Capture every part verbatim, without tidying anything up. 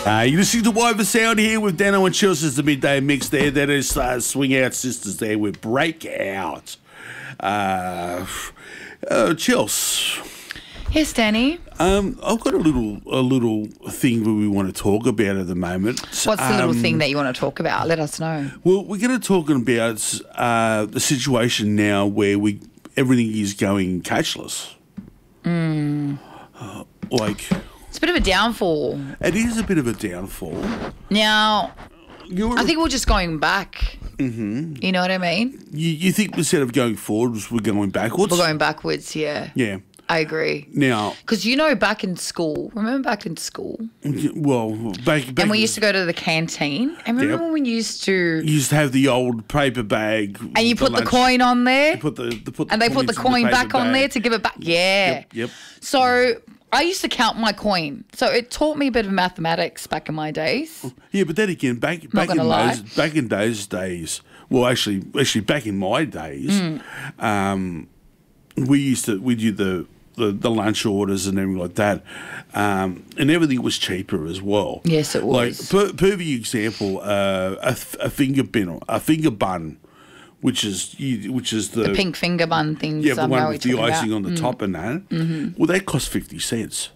Uh, you're listening to Woven Sound here with Dano and Chels as the midday mix there. That is uh, Swing Out Sisters there with Breakout. Uh, uh, Chels. Yes, Danny. Um, I've got a little a little thing that we want to talk about at the moment. What's the um, little thing that you want to talk about? Let us know. Well, we're going to talk about uh, the situation now where we everything is going cashless. Mm. Uh, like it's a bit of a downfall. It is a bit of a downfall. Now, You're I think we're just going back. Mm-hmm. You know what I mean? You, you think instead of going forwards, we're going backwards? We're going backwards, yeah. Yeah. I agree. Now, because you know, back in school, remember back in school? Well, back, back and we used to go to the canteen. And remember yep. when we used to, you used to have the old paper bag, and you put the, the coin on there, you put the, the put the and they put the coin the back bag. on there to give it back. Yeah. Yep. yep. So I used to count my coin, so it taught me a bit of mathematics back in my days. Yeah, but then again, back back in lie. those back in those days, well, actually, actually back in my days, mm. um, we used to we did the. The, the lunch orders and everything like that, um, and everything was cheaper as well. Yes, it was. Like per, perfect example, uh, a, a finger bun, a finger bun, which is which is the, the pink finger bun things. Yeah, the one with the icing about. on the mm. top and that. Mm-hmm. Well, that cost fifty cents.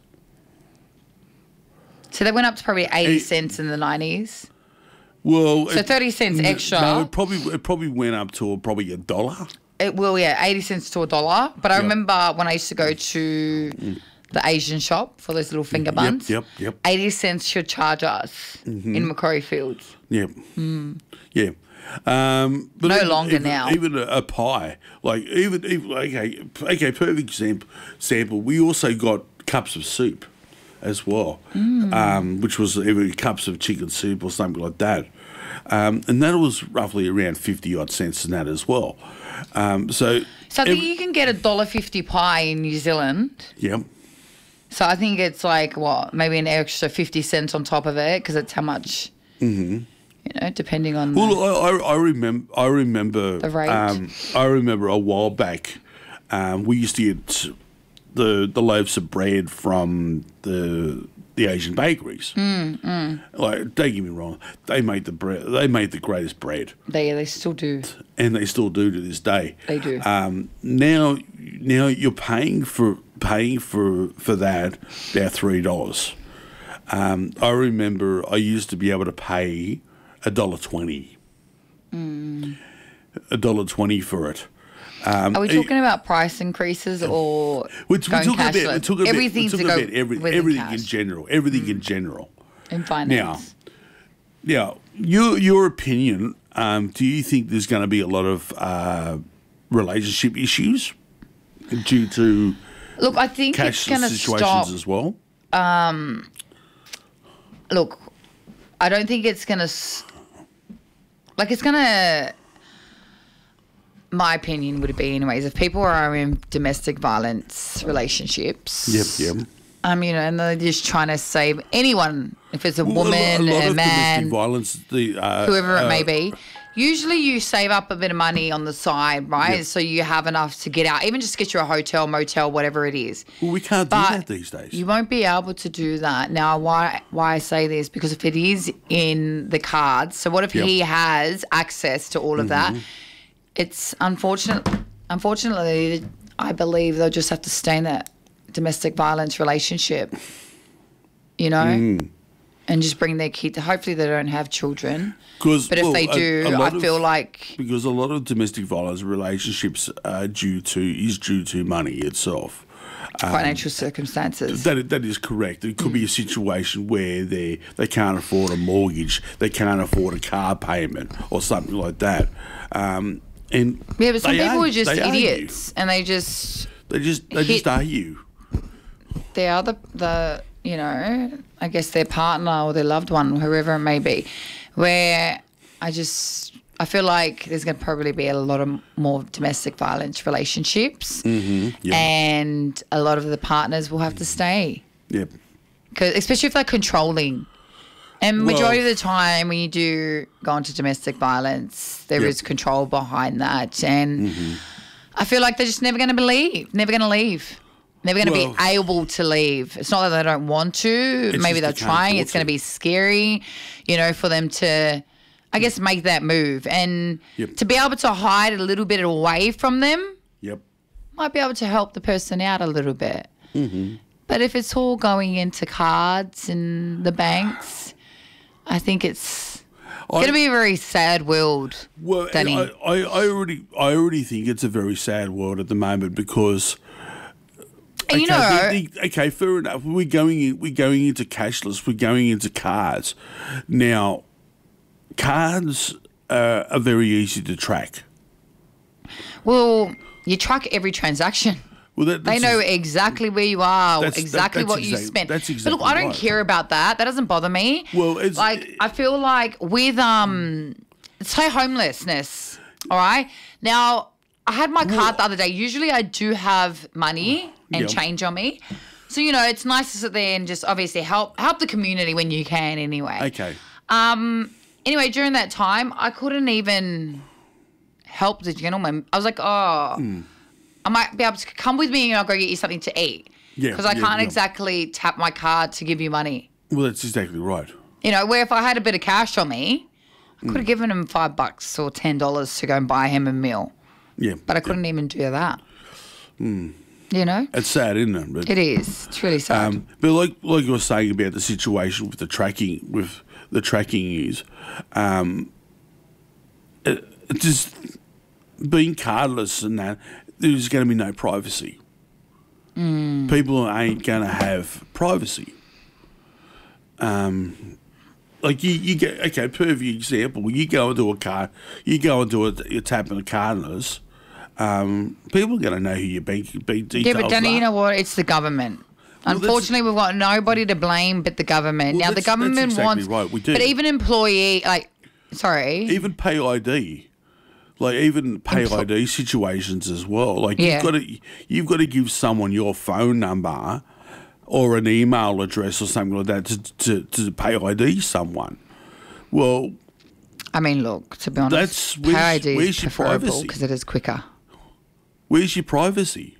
So they went up to probably eighty it, cents in the nineties. Well, so it, thirty cents extra. No, it probably it probably went up to probably a dollar. It will, yeah, eighty cents to a dollar. But I yep. remember when I used to go to mm. the Asian shop for those little finger buns. Yep, yep, yep. eighty cents should charge us mm-hmm. in Macquarie Fields. Yep. Mm. Yeah. Um, but no even, longer even, now. Even a, a pie, like even, even okay, okay, perfect example. Sample. We also got cups of soup as well, mm. um, which was either cups of chicken soup or something like that, um, and that was roughly around fifty odd cents in that as well. Um, so, so I think every, you can get a dollar fifty pie in New Zealand. Yep. So I think it's like what, maybe an extra fifty cents on top of it because it's how much. Mm-hmm. You know, depending on. Well, the, I, I remember. I remember. The rate. Um, I remember a while back, um, we used to get the the loaves of bread from the the Asian bakeries. Mm, mm. Like, don't get me wrong, they made the bread. They made the greatest bread. They they still do, and they still do to this day. They do. Um, now, now you're paying for paying for for that about three dollars. Um, I remember I used to be able to pay a dollar twenty. Mm. A dollar twenty for it. Um, Are we talking it, about price increases or we're, going we're cashless? About, we're talking everything about, we're to talking go about every, with everything cash. in general. Everything mm. in general. In finance. Now, now your your opinion. Um, do you think there's going to be a lot of uh, relationship issues due to look? I think cashless it's going to situations stop as well. Um, look, I don't think it's going to. Like, it's going to. My opinion would be, anyways, if people are in domestic violence relationships. Yep, yep. Um, you know, and they're just trying to save anyone, if it's a well, woman, a, lot a of man, domestic violence, the, uh, whoever it uh, may be. Usually you save up a bit of money on the side, right? Yep. So you have enough to get out, even just get you a hotel, motel, whatever it is. Well, we can't but do that these days. You won't be able to do that. Now, why why I say this? Because if it is in the cards, so what if yep. he has access to all of mm-hmm. that? It's unfortunate. Unfortunately, I believe they'll just have to stay in that domestic violence relationship, you know, mm. and just bring their kids. Hopefully they don't have children. But if well, they do, a, a I feel of, like... Because a lot of domestic violence relationships are due to, is due to money itself. Um, financial circumstances. That that is correct. It could mm. be a situation where they they can't afford a mortgage, they can't afford a car payment or something like that. Um, and yeah, but some people are, are just they idiots, and they just they just they hit just argue. The other the you know I guess their partner or their loved one, whoever it may be, where I just. I feel like there's going to probably be a lot of more domestic violence relationships, mm-hmm, yep. and a lot of the partners will have to stay. Yep. Cause especially if they're controlling. And well, majority of the time when you do go into domestic violence, there yep. is control behind that. And mm-hmm. I feel like they're just never going to believe, never going to leave. never going to Well- be able to leave. It's not that they don't want to. Maybe just they're they can't trying. afford It's going to to. be scary, you know, for them to, I guess, make that move. And Yep. to be able to hide a little bit away from them Yep. might be able to help the person out a little bit. Mm-hmm. But if it's all going into cards and the banks, I think it's going to be a very sad world, Well, Danny. I, I, I already, I already think it's a very sad world at the moment because. and you know, the- the- okay, fair enough. We're going, in, we're going into cashless. We're going into cards. Now, cards uh, are very easy to track. well, you track every transaction. Well, that, They that's know ex- exactly where you are, That's- that- exactly that's what you exact- spent. that's But look, I exactly don't right. care about that. That doesn't bother me. Well, it's- like I feel like with um, say homelessness. All right. Now I had my card the other day. Usually I do have money and Yeah. change on me, so you know it's nice to sit there and just obviously help help the community when you can. Anyway. Okay. Um. Anyway, during that time, I couldn't even help the gentleman. I was like, oh, Hmm. I might be able to come with me and I'll go get you something to eat. Yeah, Because I yeah, can't yeah. exactly tap my card to give you money. Well, that's exactly right. You know, where if I had a bit of cash on me, I could have given him five bucks or ten dollars to go and buy him a meal. Yeah. But I couldn't even do that. Hmm. You know? It's sad, isn't it? But, It is. It's really sad. Um, but like like you were saying about the situation with the tracking, with the tracking is, um, it, it just being cardless and that, there's going to be no privacy. Mm. People ain't going to have privacy. Um, like you, you get okay. Perfect example. You go into a car, you go into a, you're tapping a cardless. Um, people are going to know who your bank, bank details yeah, but Danny, are. you know what? It's the government. Well, that's- Unfortunately, we've got nobody to blame but the government. Well, now, the that's- that's government exactly wants... right, we do. But even employee... like, sorry. Even pay I D, like even pay Empl- I D situations as well. Like Yeah. you've got to you've got to give someone your phone number or an email address or something like that to to, to pay I D someone. Well, I mean, look, to be honest, That's- where's- Pay I D is where's your preferable privacy? because it is quicker. where's your privacy?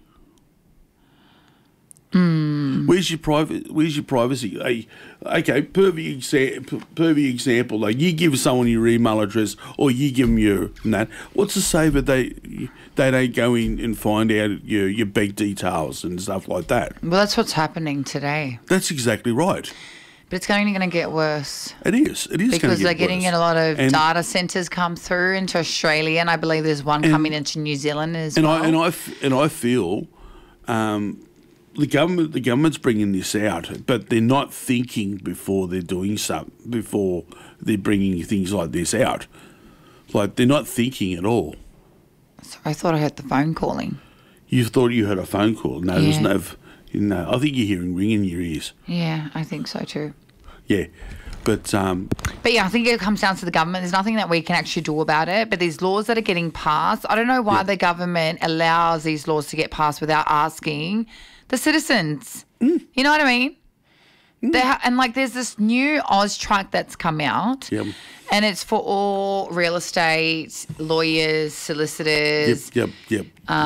Hmm. Where's your private? Where's your privacy? Hey, okay, perfect example. Perfect example. Like you give someone your email address, or you give them your that. What's to say that they they don't go in and find out your your bank details and stuff like that? Well, that's what's happening today. That's exactly right. But it's only going to get worse It is. It is gonna because get they're getting worse. in a lot of And- data centres come through into Australia, and I believe there's one coming into New Zealand as And well. I and I f- and I feel um, the government the government's bringing this out, but they're not thinking before they're doing something. Before they're bringing things like this out, like they're not thinking at all. So I thought I heard the phone calling. You thought you heard a phone call. No, there's Yeah. no. f- No, I think you're hearing ring in your ears. Yeah, I think so too. Yeah, but um, But yeah, I think it comes down to the government. There's nothing that we can actually do about it. But these laws that are getting passed, I don't know why Yeah. the government allows these laws to get passed without asking the citizens. Mm. You know what I mean? They ha- and like there's this new Oz track that's come out. Yep. And it's for all real estate, lawyers, yep, solicitors, yep, yep,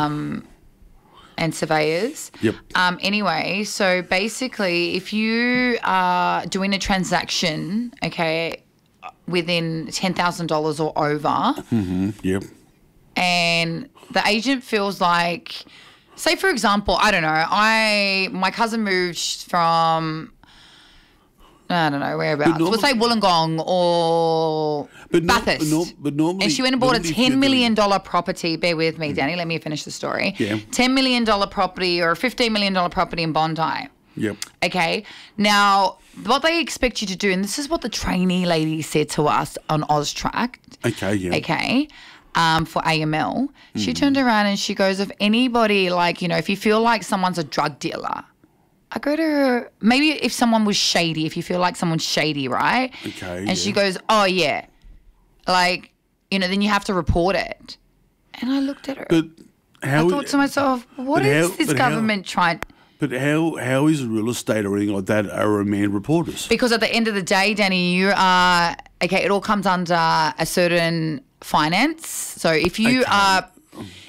and surveyors. yep. Um, anyway, so basically, if you are doing a transaction, okay, within ten thousand dollars or over, Yep. and the agent feels like, say for example, I don't know, I my cousin moved from. I don't know, whereabouts. normal- We'll say Wollongong or But no- Bathurst. but no- but normally- and she went and bought a normally if you're ten million doing- dollar property. Bear with me, Danny. Let me finish the story. Yeah. ten million dollar property or a fifteen million dollar property in Bondi. Yep. Okay. Now, what they expect you to do, and this is what the trainee lady said to us on AusTrack. Okay. Yeah. Okay. Um, for A M L, she Mm. turned around and she goes, if anybody, like, you know, if you feel like someone's a drug dealer, I go to her, maybe if someone was shady, if you feel like someone's shady, right? Okay, And she yeah. goes, oh, yeah. Like, you know, then you have to report it. And I looked at her. But how? I thought to myself, what but is how- this but how- government trying? But how how is real estate or anything like that are a man reporters? Because at the end of the day, Danny, you are, okay, it all comes under a certain finance. So if you Okay. are,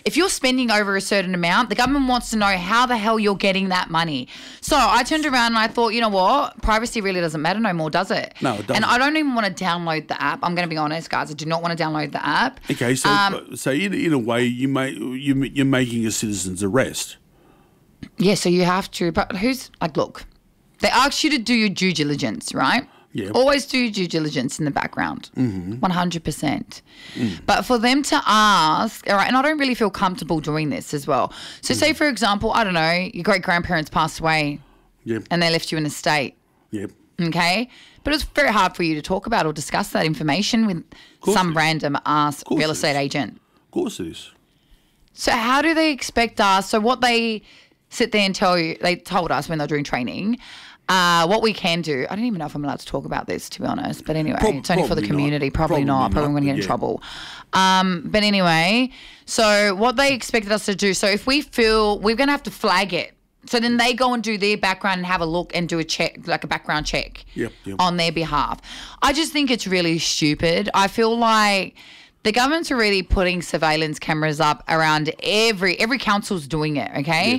If you're spending over a certain amount, the government wants to know how the hell you're getting that money. So I turned around and I thought, you know what? Privacy really doesn't matter no more, does it? No, it doesn't. And I don't even want to download the app. I'm going to be honest, guys. I do not want to download the app. Okay, so Um, so in, in a way, you may you you're making a citizen's arrest. Yeah, so you have to. But who's like, look, they ask you to do your due diligence, right? Yeah. Always do your due diligence in the background, Mm-hmm. one hundred percent. Mm. But for them to ask, all right, and I don't really feel comfortable doing this as well. So Mm. say, for example, I don't know, your great-grandparents passed away Yep. and they left you an estate, Yep. okay? But it's very hard for you to talk about or discuss that information with course some it is. random ass course real it estate is. agent. Of course it is. So how do they expect us? So what they sit there and tell you, they told us when they're doing training, uh, what we can do. I don't even know if I'm allowed to talk about this, to be honest. But anyway, Prob- it's only for the probably community. not. Probably, Probably not. Probably not, going to get in yeah. trouble. Um, but anyway, so what they expected us to do. So if we feel we're going to have to flag it. So then they go and do their background and have a look and do a check, like a background check Yep, yep. on their behalf. I just think it's really stupid. I feel like the government's already putting surveillance cameras up around every every council's doing it. Okay,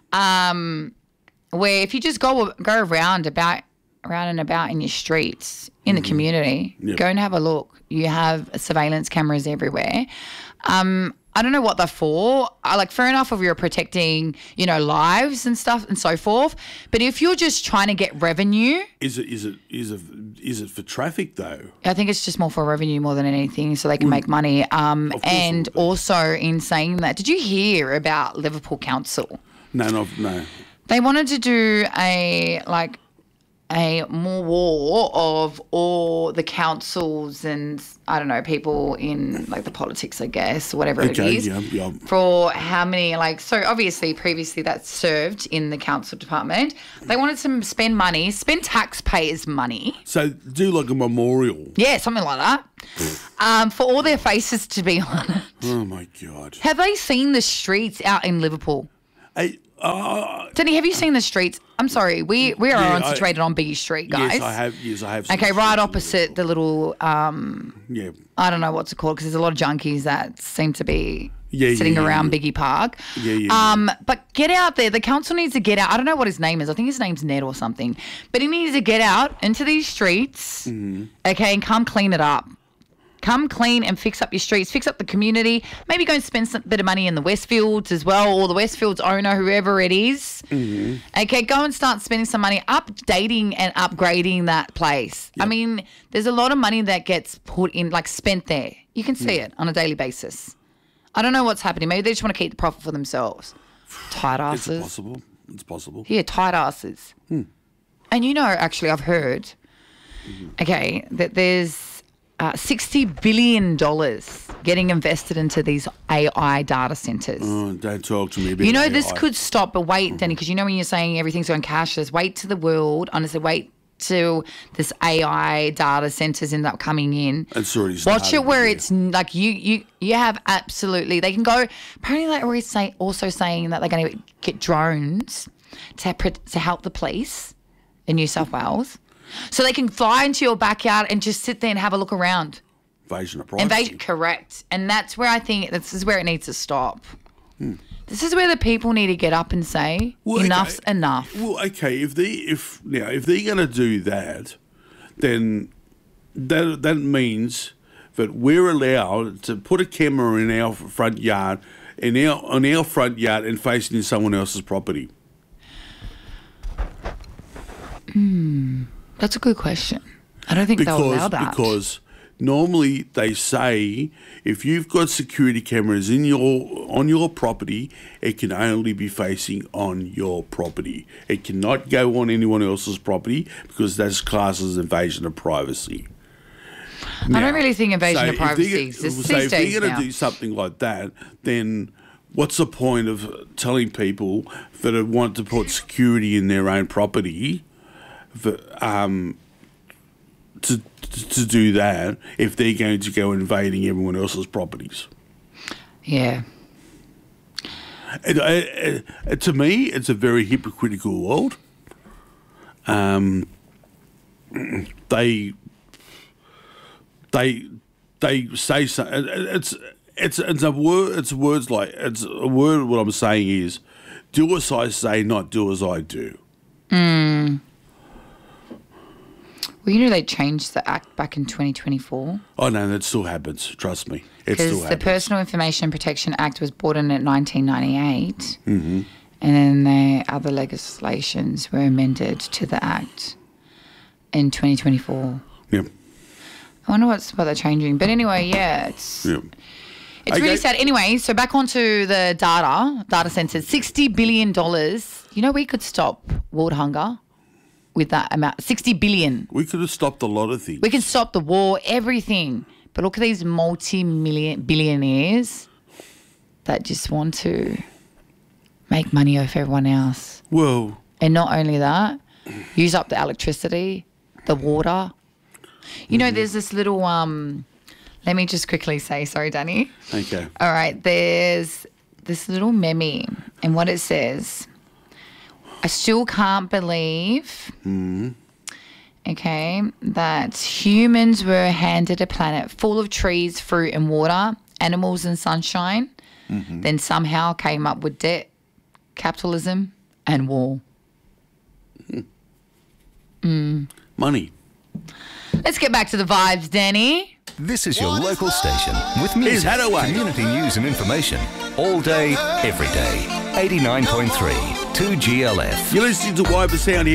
um, where if you just go go around about around and about in your streets in the community, Yep. go and have a look. You have surveillance cameras everywhere. Um, I don't know what they're for. I like fair enough if you're protecting, you know, lives and stuff and so forth. But if you're just trying to get revenue, Is it is it is it is it for traffic though? I think it's just more for revenue more than anything, so they can make money. Um, Of course it and would be. also in saying that, did you hear about Liverpool Council? No, no, no. They wanted to do a like a more war of all the councils and I don't know people in like the politics, I guess, whatever Okay, it is. yeah, yeah. For how many like so obviously previously that served in the council department. They wanted to spend money, spend taxpayers' money. So do like a memorial. Yeah, something like that. Um, for all their faces to be on it. Oh my god. Have they seen the streets out in Liverpool? Hey, uh, Denny, have you seen the streets? I'm sorry, we we are Yeah, on I- situated on Biggie Street, guys. yes, I have. Yes, I have. seen Okay, the right streets opposite the little, um, of Liverpool. Yeah. I don't know what's it called because there's a lot of junkies that seem to be Yeah, yeah, sitting yeah, around yeah. Biggie Park. Yeah, yeah, Um, but get out there. The council needs to get out. I don't know what his name is. I think his name's Ned or something. But he needs to get out into these streets, Mm-hmm. okay, and come clean it up. Come clean and fix up your streets, fix up the community. Maybe go and spend some bit of money in the Westfields as well, or the Westfields owner, whoever it is. Mm-hmm. Okay, go and start spending some money updating and upgrading that place. I mean, there's a lot of money that gets put in, like spent there. You can see it on a daily basis. I don't know what's happening. Maybe they just want to keep the profit for themselves. Tight It's asses. possible. It's possible. Yeah, tight asses. And you know, actually, I've heard, okay, that there's uh, sixty billion dollars getting invested into these A I data centers. Oh, don't talk to me about You know, A I. this could stop, but wait, Danny, because you know when you're saying everything's going cashless, wait to the world, honestly, wait till this A I data centers end up coming in. It's already Watch started, it where yeah. it's n- like you, you, you have absolutely, they can go, apparently they're always say, also saying that they're going to get drones to, pre- to help the police in New South Wales. So they can fly into your backyard and just sit there and have a look around. Invasion of privacy. Invasion, correct. And that's where I think this is where it needs to stop. This is where the people need to get up and say, Well, enough's okay. enough. Well, okay, if they if now if they're going to do that, then that that means that we're allowed to put a camera in our front yard, in our on our front yard, and facing someone else's property. That's a good question. I don't think they'll allow Because that. because normally they say if you've got security cameras in your on your property, it can only be facing on your property. It cannot go on anyone else's property because that's classed as invasion of privacy. I don't really think invasion So of if privacy they're- exists So these if days they're going now. to do something like that, then what's the point of telling people that want to put security in their own property for, um, to, to do that if they're going to go invading everyone else's properties? Yeah. It, it, it, to me, it's a very hypocritical world. Um, they, they, they say so. it- It's it's it's a word. It's words like it's a word. What I'm saying is, do as I say, not do as I do. Mm. Well, you know they changed the act back in twenty twenty-four. Oh no, that still happens. Trust me, it still Because happens. the Personal Information Protection Act was brought in at nineteen ninety-eight, Mm-hmm. and then the other legislations were amended to the act in twenty twenty-four. Yep. I wonder what's what they're changing. But anyway, yeah, it's Yep. it's Okay. really sad. Anyway, so back onto the data, data centers, sixty billion dollars. You know, we could stop world hunger with that amount, sixty billion. We could have stopped a lot of things. We can stop the war, everything. But look at these multi-million billionaires that just want to make money off everyone else. Well, And not only that, use up the electricity, the water. You know, there's this little, um, let me just quickly say, sorry, Danny. okay. All right, there's this little meme, and what it says, I still can't believe, okay, that humans were handed a planet full of trees, fruit and water, animals and sunshine, then somehow came up with debt, capitalism and war. Money. Let's get back to the vibes, Danny. This is your local station with music, Hadaway. community news and information. All day, every day. eighty-nine point three, two G L F. You're listening to Wyper Sound here.